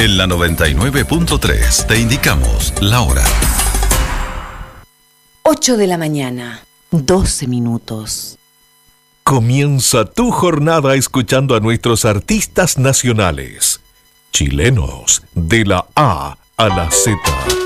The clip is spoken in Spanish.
En la 99.3 te indicamos la hora. 8 de la mañana, 12 minutos. Comienza tu jornada escuchando a nuestros artistas nacionales, chilenos de la A a la Z.